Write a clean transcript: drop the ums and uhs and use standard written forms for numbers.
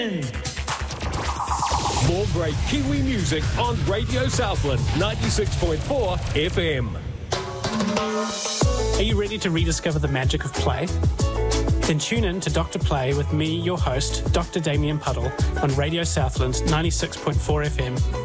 More great Kiwi music on Radio Southland 96.4 FM. Are you ready to rediscover the magic of play? Then tune in to Dr. Play with me, your host, Dr. Damien Puddle, on Radio Southland 96.4 FM.